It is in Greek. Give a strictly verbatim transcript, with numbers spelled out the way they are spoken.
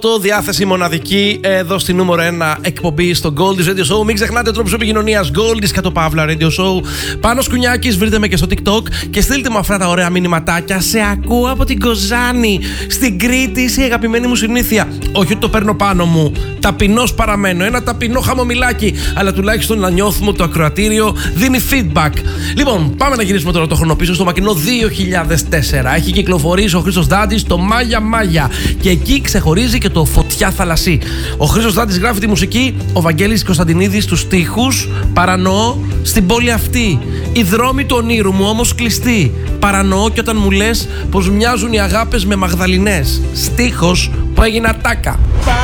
Το διάθεση μοναδική εδώ στη νούμερο ένα εκπομπή στο Goldis Radio Show. Μην ξεχνάτε τρόπους επικοινωνίας Goldis κατ' Παύλα Radio Show. Πάνος Κουνιάκης, βρείτε με και στο TikTok και στείλτε μου αυτά τα ωραία μηνυματάκια. Σε ακούω από την Κοζάνη, στην Κρήτη, είσαι η αγαπημένη μου συνήθεια. Όχι ότι το παίρνω πάνω μου. Ταπεινός παραμένω. Ένα ταπεινό χαμομηλάκι. Αλλά τουλάχιστον να νιώθουμε ότι το ακροατήριο δίνει feedback. Λοιπόν, πάμε να γυρίσουμε τώρα το χρόνο πίσω στο μακρινό δύο χιλιάδες τέσσερα. Έχει κυκλοφορήσει ο Χρήστος Δάντης το Μάγια Μάγια. Και εκεί ξεχωρίζει και το Φωτιά Θαλασσί. Ο Χρήστος Δάντης γράφει τη μουσική, ο Βαγγέλης Κωνσταντινίδης τους στίχους. Παρανοώ στην πόλη αυτή. Οι δρόμοι του ονείρου μου όμως κλειστοί. Παρανοώ και όταν μου λες πως μοιάζουν οι αγάπες με Μαγδαληνές. Στίχος που έγινα τάκα.